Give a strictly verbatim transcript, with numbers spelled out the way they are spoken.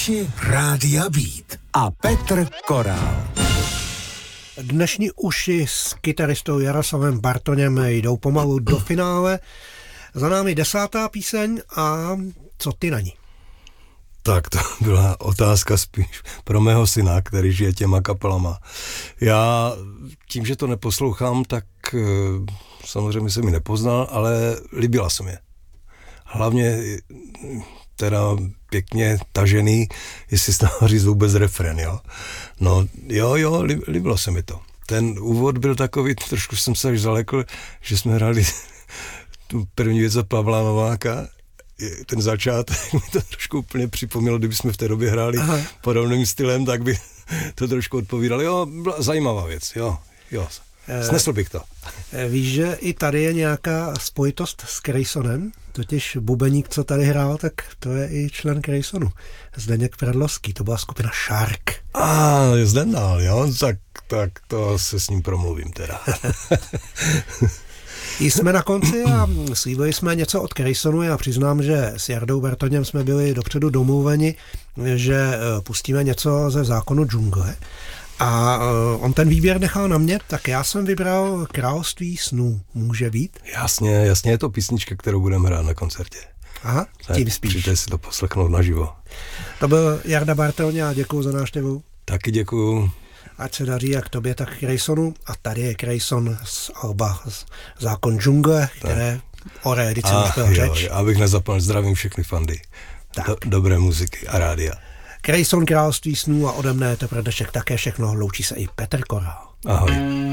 Posluchači Rádia Beat a Petr Korál. Dnešní uši s kytaristou Jaroslavem Bartoněm jdou pomalu do finále. Za námi desátá píseň a co ty na ní? Tak to byla otázka spíš pro mého syna, který žije těma kapelama. Já tím, že to neposlouchám, tak samozřejmě jsem ji nepoznal, ale líbila se mi. Hlavně teda pěkně tažený, jestli se dá říct vůbec refren, jo. No jo, jo, líbilo se mi to. Ten úvod byl takový, trošku jsem se až zalekl, že jsme hráli tu první věc od Pavla Nováka. Ten začátek mi to trošku úplně připomnělo, kdyby jsme v té době hráli Aha. podobným stylem, tak by to trošku odpovídalo. Jo, byla zajímavá věc, jo, jo. Snesl bych to. Víš, že i tady je nějaká spojitost s Krejsonem? Totiž bubeník, co tady hrál, tak to je i člen Krejsonu. Zdeněk Pradlovský, to byla skupina Shark. A, je Zdendal, jo? Tak, tak to se s ním promluvím teda. Jsme na konci a slíbili jsme něco od Krejsonu. Já přiznám, že s Jardou Bartoněm jsme byli dopředu domluveni, že pustíme něco ze Zákonu džungle. A on ten výběr nechal na mě, tak já jsem vybral Království snů. Může být? Jasně, jasně, je to písnička, kterou budeme hrát na koncertě. Aha, tím spíš. Přijďte si to poslechnout naživo. To byl Jarda Bartoň a děkuju za návštěvu. Taky děkuju. Ať se daří jak tobě, tak Krejsonu. A tady je Krejson z alba Zákon džungle, které o reedici už byl řeč. Jo, abych nezapomněl, zdravím všechny fandy. Do, dobré muziky a rádia. Krejson, Království snů a ode mne to pro dnešek také všechno. Loučí se i Petr Korál. Ahoj.